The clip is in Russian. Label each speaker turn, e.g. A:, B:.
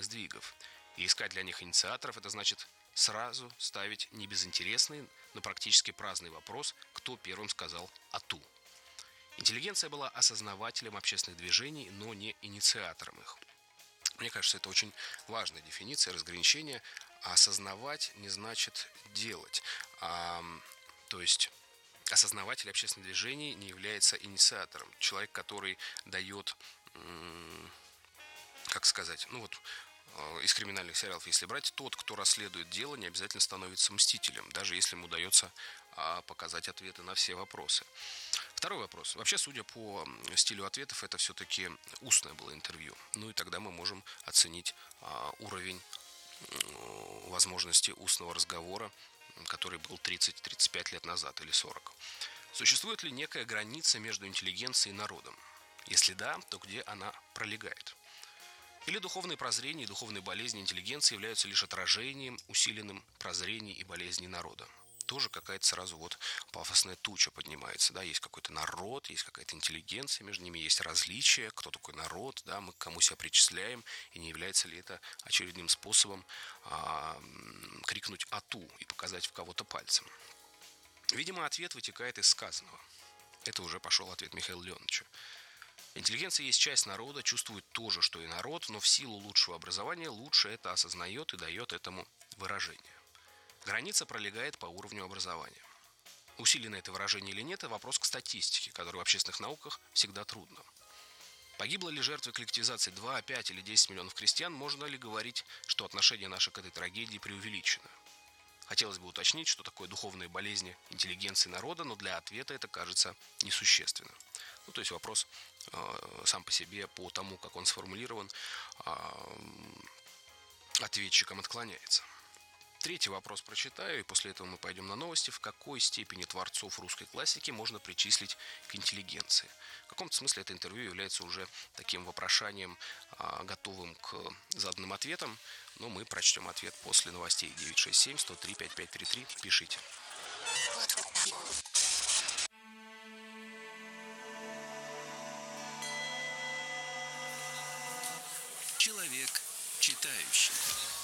A: общественных сдвигов. И искать для них инициаторов – это значит сразу ставить не безинтересный, но практически праздный вопрос, кто первым сказал «ату». Интеллигенция была осознавателем общественных движений, но не инициатором их. Мне кажется, это очень важная дефиниция разграничения. Осознавать не значит делать. То есть осознаватель общественных движений не является инициатором. Человек, который дает, как сказать, из криминальных сериалов, если брать, тот, кто расследует дело, не обязательно становится мстителем, даже если ему удается показать ответы на все вопросы. Второй вопрос. Вообще, судя по стилю ответов, это все-таки устное было интервью. И тогда мы можем оценить уровень возможности устного разговора, который был 30-35 лет назад или 40. Существует ли некая граница между интеллигенцией и народом? Если да, то где она пролегает? Или духовные прозрения и духовные болезни интеллигенции являются лишь отражением, усиленным прозрений и болезней народа? Тоже какая-то сразу пафосная туча поднимается, да, есть какой-то народ, есть какая-то интеллигенция, между ними есть различия, кто такой народ, да, мы к кому себя причисляем, и не является ли это очередным способом крикнуть «ату» и показать в кого-то пальцем. Видимо, ответ вытекает из сказанного. Это уже пошел ответ Михаила Леоновича. Интеллигенция есть часть народа, чувствует то же, что и народ, но в силу лучшего образования лучше это осознает и дает этому выражение. Граница пролегает по уровню образования. Усилено это выражение или нет – это вопрос к статистике, который в общественных науках всегда трудно. Погибло ли жертвой коллективизации 2, 5 или 10 миллионов крестьян, можно ли говорить, что отношение наше к этой трагедии преувеличено? Хотелось бы уточнить, что такое духовные болезни интеллигенции народа, но для ответа это кажется несущественным. То есть вопрос сам по себе, по тому, как он сформулирован, ответчиком отклоняется. Третий вопрос прочитаю, и после этого мы пойдем на новости. В какой степени творцов русской классики можно причислить к интеллигенции? В каком-то смысле это интервью является уже таким вопрошанием, готовым к заданным ответам. Но мы прочтем ответ после новостей. 967-103-5533. Пишите.
B: Человек читающий.